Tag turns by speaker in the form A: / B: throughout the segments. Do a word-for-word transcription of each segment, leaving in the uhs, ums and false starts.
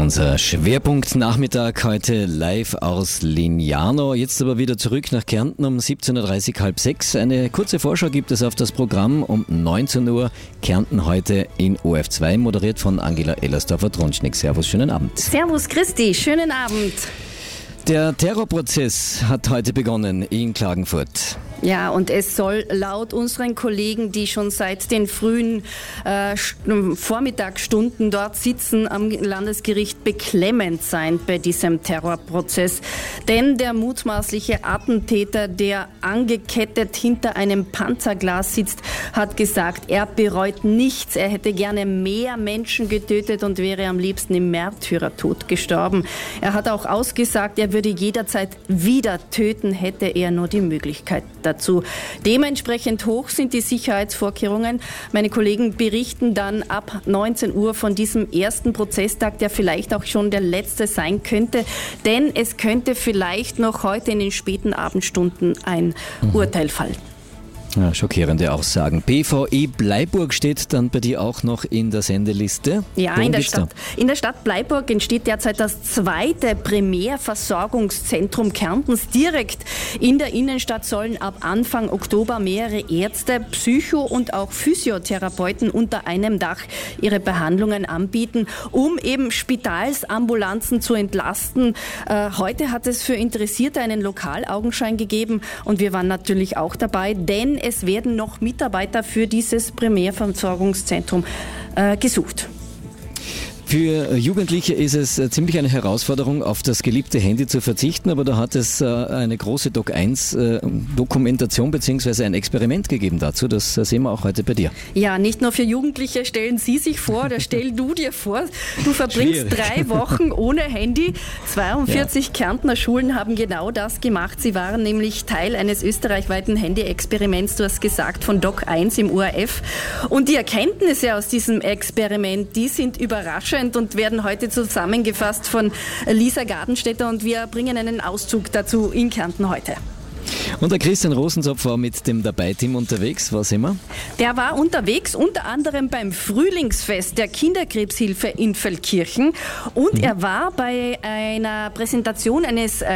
A: Unser Schwerpunkt-Nachmittag heute live aus Lignano. Jetzt aber wieder zurück nach Kärnten um siebzehn Uhr dreißig, halb sechs. Eine kurze Vorschau gibt es auf das Programm um neunzehn Uhr. Kärnten heute in O R F zwei, moderiert von Angela Ellersdorfer-Tronschnig. Servus, schönen Abend.
B: Servus Christi, schönen Abend.
A: Der Terrorprozess hat heute begonnen in Klagenfurt.
B: Ja, und es soll laut unseren Kollegen, die schon seit den frühen äh, Vormittagsstunden dort sitzen am Landesgericht, beklemmend sein bei diesem Terrorprozess. Denn der mutmaßliche Attentäter, der angekettet hinter einem Panzerglas sitzt, hat gesagt, er bereut nichts. Er hätte gerne mehr Menschen getötet und wäre am liebsten im Märtyrertod gestorben. Er hat auch ausgesagt, er würde jederzeit wieder töten, hätte er nur die Möglichkeit dazu. Dazu. Dementsprechend hoch sind die Sicherheitsvorkehrungen. Meine Kollegen berichten dann ab neunzehn Uhr von diesem ersten Prozesstag, der vielleicht auch schon der letzte sein könnte. Denn es könnte vielleicht noch heute in den späten Abendstunden ein mhm. Urteil fallen.
A: Ja, schockierende Aussagen. B V E Bleiburg steht dann bei dir auch noch in der Sendeliste.
B: Ja, in der, Stadt, in der Stadt Bleiburg entsteht derzeit das zweite Primärversorgungszentrum Kärntens. Direkt in der Innenstadt sollen ab Anfang Oktober mehrere Ärzte, Psycho- und auch Physiotherapeuten unter einem Dach ihre Behandlungen anbieten, um eben Spitalsambulanzen zu entlasten. Äh, heute hat es für Interessierte einen Lokalaugenschein gegeben und wir waren natürlich auch dabei, denn es werden noch Mitarbeiter für dieses Primärversorgungszentrum äh, gesucht.
A: Für Jugendliche ist es ziemlich eine Herausforderung, auf das geliebte Handy zu verzichten, aber da hat es eine große Doc eins Dokumentation bzw. ein Experiment gegeben dazu. Das sehen wir auch heute bei dir.
B: Ja, nicht nur für Jugendliche stellen Sie sich vor, oder stell du dir vor, du verbringst Schwierig. drei Wochen ohne Handy. zweiundvierzig ja. Kärntner Schulen haben genau das gemacht. Sie waren nämlich Teil eines österreichweiten Handy-Experiments, du hast gesagt, von Doc eins im O R F. Und die Erkenntnisse aus diesem Experiment, die sind überraschend und werden heute zusammengefasst von Lisa Gartenstädter und wir bringen einen Auszug dazu in Kärnten heute.
A: Und der Christian Rosenzopf war mit dem Dabei-Team unterwegs. Was immer?
B: Der war unterwegs, unter anderem beim Frühlingsfest der Kinderkrebshilfe in Feldkirchen. Und mhm. er war bei einer Präsentation eines äh,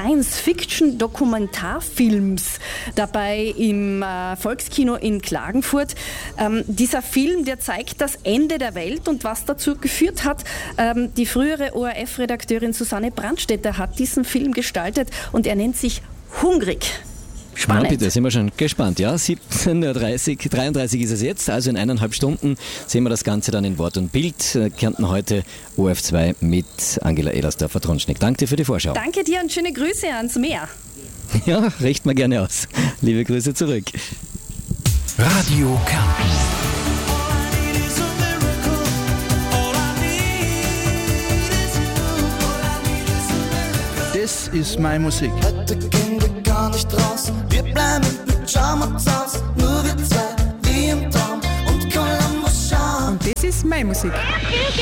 B: Science-Fiction-Dokumentarfilms dabei im äh, Volkskino in Klagenfurt. Ähm, dieser Film, der zeigt das Ende der Welt und was dazu geführt hat. Ähm, die frühere O R F-Redakteurin Susanne Brandstätter hat diesen Film gestaltet und er nennt sich Hungrig. Spannend.
A: Na bitte, sind wir schon gespannt. Ja, siebzehn Uhr dreißig, dreiunddreißig ist es jetzt, also in eineinhalb Stunden sehen wir das Ganze dann in Wort und Bild. Kärnten heute O R F zwei mit Angela Ellersdorfer-Tronschnig. Danke dir für die Vorschau.
B: Danke dir und schöne Grüße ans Meer.
A: Ja, richten wir gerne aus. Liebe Grüße zurück.
C: Radio Kärnten. Das ist meine Musik.
D: Heute gehen wir gar nicht raus. Wir bleiben im Pyjama zu Hause. Nur wir zwei, wie im Traum. Und Columbus schauen.
E: Und das ist meine Musik.